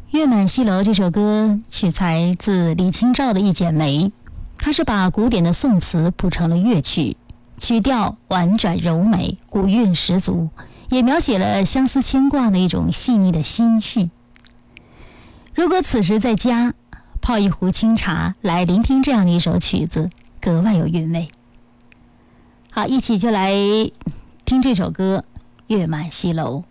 月满西楼这首歌取材自李清照的《一剪梅》，它是把古典的宋词谱成了乐曲，曲调婉转柔美，古韵十足，也描写了相思牵挂的一种细腻的心绪。如果此时在家泡一壶清茶来聆听这样的一首曲子，格外有韵味。好，一起就来听这首歌《月满西楼》。